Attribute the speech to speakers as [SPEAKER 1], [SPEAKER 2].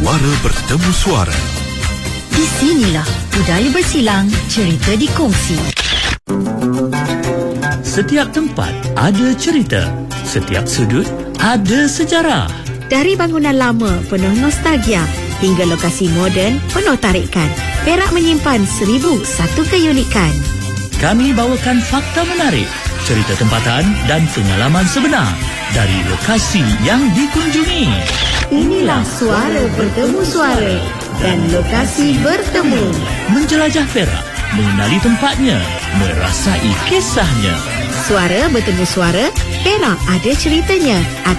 [SPEAKER 1] Suara bertemu suara.
[SPEAKER 2] Di sinilah budaya bersilang, cerita dikongsi.
[SPEAKER 3] Setiap tempat ada cerita, setiap sudut ada sejarah.
[SPEAKER 4] Dari bangunan lama penuh nostalgia hingga lokasi moden penuh tarikan, Perak menyimpan 1001 keunikan.
[SPEAKER 3] Kami bawakan fakta menarik, cerita tempatan dan pengalaman sebenar dari lokasi yang dikunjungi.
[SPEAKER 4] Inilah Suara Bertemu Suara dan lokasi bertemu.
[SPEAKER 3] Menjelajah Perak, mengenali tempatnya, merasai kisahnya.
[SPEAKER 4] Suara Bertemu Suara, Perak ada ceritanya.